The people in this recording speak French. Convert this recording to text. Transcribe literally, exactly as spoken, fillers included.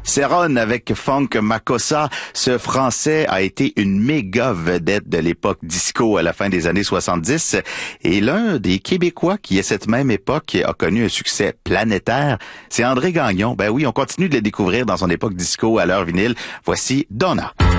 Céron avec Funk Makossa. Ce Français a été une méga vedette de l'époque disco à la fin des années soixante-dix et l'un des Québécois qui, à cette même époque, a connu un succès planétaire, c'est André Gagnon. Ben oui, on continue de le découvrir dans son époque disco à l'heure vinyle. Voici Donna.